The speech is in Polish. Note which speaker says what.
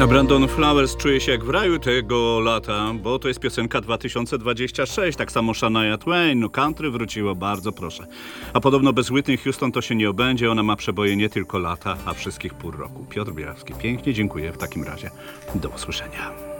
Speaker 1: A Brandon Flowers czuje się jak w raju tego lata, bo to jest piosenka 2026, tak samo Shania Twain, no country wróciło, bardzo proszę. A podobno bez Whitney Houston to się nie obędzie, ona ma przeboje nie tylko lata, a wszystkich pór roku. Piotr Bielawski, pięknie dziękuję w takim razie. Do usłyszenia.